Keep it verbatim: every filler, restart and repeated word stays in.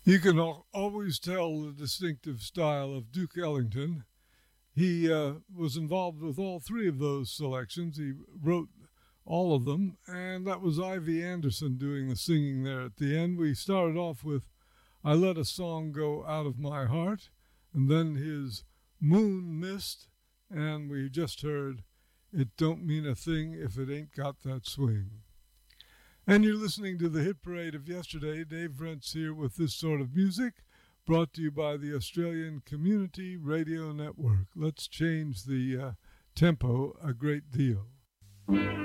You can al- always tell the distinctive style of Duke Ellington. He uh, was involved with all three of those selections. He wrote all of them, and that was Ivy Anderson doing the singing there at the end. We started off with I Let a Song Go Out of My Heart, and then his Moon Mist, and we just heard It Don't Mean a Thing If It Ain't Got That Swing. And you're listening to the hit parade of yesterday. Dave Brent's here with this sort of music, brought to you by the Australian Community Radio Network. Let's change the uh, tempo a great deal.